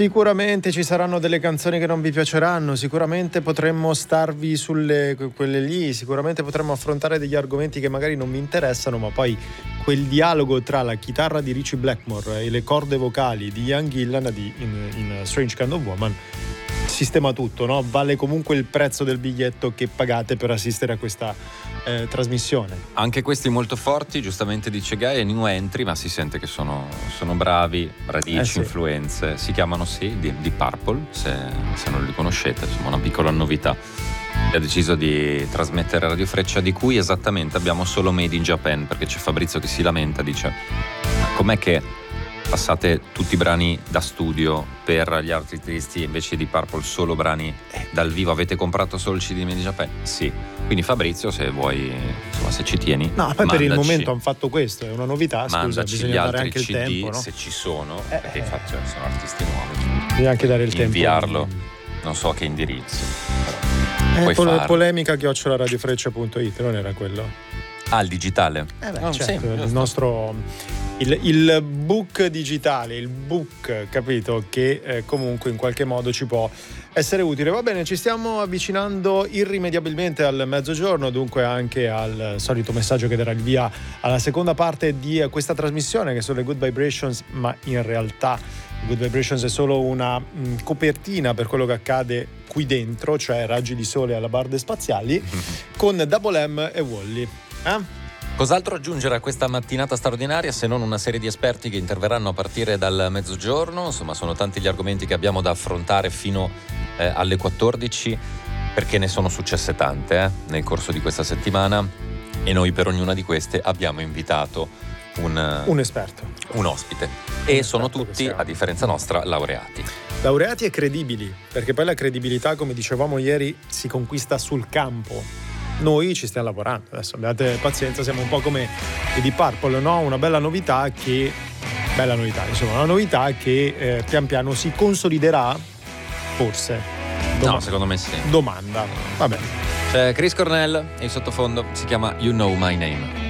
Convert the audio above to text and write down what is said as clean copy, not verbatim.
Sicuramente ci saranno delle canzoni che non vi piaceranno, sicuramente potremmo starvi sulle quelle lì, sicuramente potremmo affrontare degli argomenti che magari non vi interessano, ma poi quel dialogo tra la chitarra di Ritchie Blackmore e le corde vocali di Ian Gillan in Strange Kind of Woman sistema tutto, no? Vale comunque il prezzo del biglietto che pagate per assistere a questa trasmissione. Anche questi molto forti, giustamente dice Guy, è new entry, ma si sente che sono bravi, radici, sì. influenze. Si chiamano di Purple, se non li conoscete, insomma una piccola novità. Ha deciso di trasmettere Radio Freccia, di cui esattamente abbiamo solo Made in Japan, perché c'è Fabrizio che si lamenta, dice: com'è che passate tutti i brani da studio per gli artisti, invece di Purple solo brani dal vivo? Avete comprato solo il CD Made in Japan? Sì. Quindi Fabrizio, se vuoi, insomma, se ci tieni, no, poi per il momento hanno fatto questo, è una novità, scusa, mandaci bisogna gli dare altri anche il CD, tempo, no? se ci sono, perché infatti sono artisti nuovi. Devi anche dare il tempo. Inviarlo, non so a che indirizzo. Puoi farlo. Polemica @radiofreccia.it, non era quello? Ah, il digitale. Certo, sì, il nostro il book digitale, il book, capito, che comunque in qualche modo ci può essere utile. Va bene, ci stiamo avvicinando irrimediabilmente al mezzogiorno, dunque anche al solito messaggio che darà il via alla seconda parte di questa trasmissione, che sono le Good Vibrations, ma in realtà Good Vibrations è solo una copertina per quello che accade qui dentro, cioè raggi di sole alla barde spaziali, con Double M e Wally. Cos'altro aggiungere a questa mattinata straordinaria se non una serie di esperti che interverranno a partire dal mezzogiorno? Insomma, sono tanti gli argomenti che abbiamo da affrontare fino alle 14, perché ne sono successe tante nel corso di questa settimana, e noi per ognuna di queste abbiamo invitato un esperto, un ospite, e sono tutti, a differenza nostra, laureati e credibili, perché poi la credibilità, come dicevamo ieri, si conquista sul campo. Noi ci stiamo lavorando, adesso abbiate pazienza, siamo un po' come i Deep Purple, no? Una bella novità, insomma, una novità che pian piano si consoliderà, forse. No, secondo me sì. Domanda, va bene. C'è Chris Cornell e il sottofondo si chiama You Know My Name.